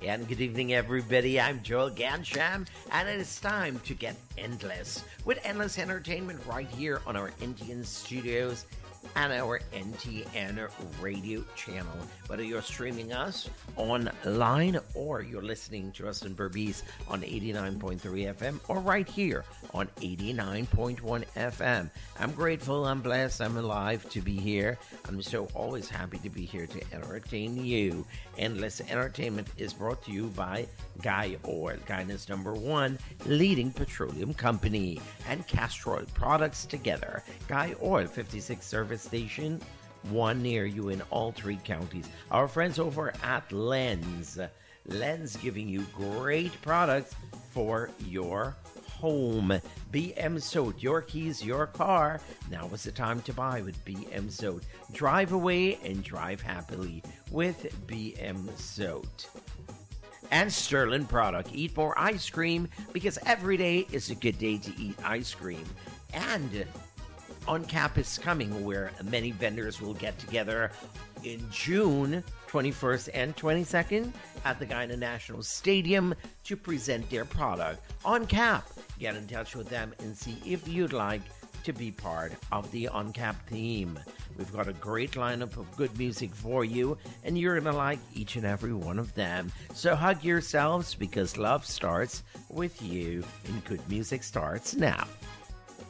And good evening, everybody. I'm Joel Gansham, and it is time to get endless with endless entertainment right here on our NTN studios and our NTN radio channel. Whether you're streaming us online or you're listening to us in Berbice on 89.3 FM or right here on 89.1 FM. I'm grateful, I'm blessed, I'm alive to be here. I'm so always happy to be here to entertain you. Endless Entertainment is brought to you by Guy Oil, Guyan's #1 leading petroleum company, and Castor Oil products together. Guy Oil, 56 service station, one near you in all 3 counties. Our friends over at Lens giving you great products for your home. BM Soat, your keys, your car. Now is the time to buy with BM Soat. Drive away and drive happily with BM Soat. And Sterling Product. Eat more ice cream because every day is a good day to eat ice cream. And OnCap is coming, where many vendors will get together in June 21st and 22nd at the Guyana National Stadium to present their product. OnCap. Get in touch with them and see if you'd like to be part of the OnCap team. We've got a great lineup of good music for you, and you're going to like each and every one of them. So hug yourselves because love starts with you, and good music starts now.